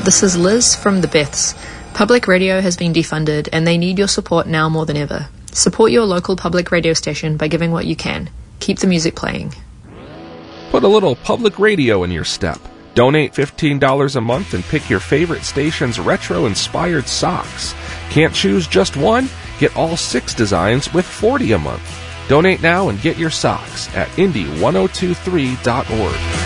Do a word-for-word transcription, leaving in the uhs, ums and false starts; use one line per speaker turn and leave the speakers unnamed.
This is Liz from The Beths. Public radio has been defunded and they need your support now more than ever. Support your local public radio station by giving what you can. Keep the music playing.
Put a little public radio in your step. Donate fifteen dollars a month and pick your favorite station's retro-inspired socks. Can't choose just one? Get all six designs with forty dollars a month. Donate now and get your socks at indie ten twenty-three dot org.